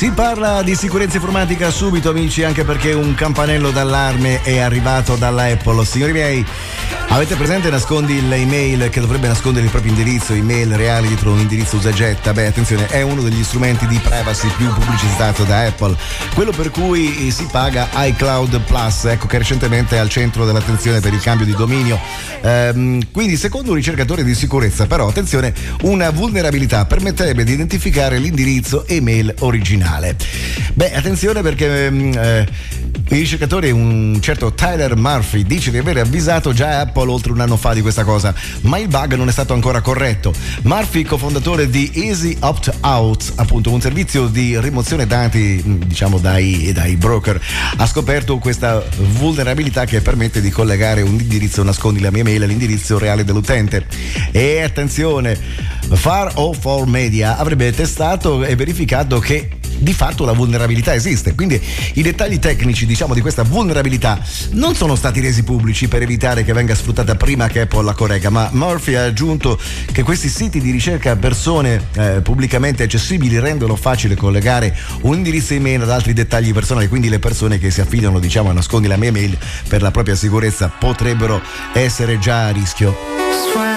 Si parla di sicurezza informatica subito, amici, anche perché un campanello d'allarme è arrivato dalla Apple. Signori miei, avete presente nascondi l'email che dovrebbe nascondere il proprio indirizzo email reale dietro un indirizzo usagetta? Beh, attenzione, è uno degli strumenti di privacy più pubblicizzato da Apple, quello per cui si paga iCloud Plus, ecco, che recentemente è al centro dell'attenzione per il cambio di dominio. Quindi, secondo un ricercatore di sicurezza, però, attenzione, una vulnerabilità permetterebbe di identificare l'indirizzo email originale. Beh, attenzione, perché il ricercatore, un certo Tyler Murphy, dice di aver avvisato già Apple oltre un anno fa di questa cosa, ma il bug non è stato ancora corretto. Murphy, cofondatore di Easy Opt Out, appunto un servizio di rimozione dati, diciamo, dai broker, ha scoperto questa vulnerabilità che permette di collegare un indirizzo nascondi la mia mail all'indirizzo reale dell'utente. E attenzione, Far04 Media avrebbe testato e verificato che di fatto la vulnerabilità esiste, quindi i dettagli tecnici, diciamo, di questa vulnerabilità non sono stati resi pubblici per evitare che venga sfruttata prima che Apple la corregga, ma Murphy ha aggiunto che questi siti di ricerca a persone pubblicamente accessibili rendono facile collegare un indirizzo email ad altri dettagli personali, quindi le persone che si affidano, diciamo, a nascondi la mia mail per la propria sicurezza potrebbero essere già a rischio.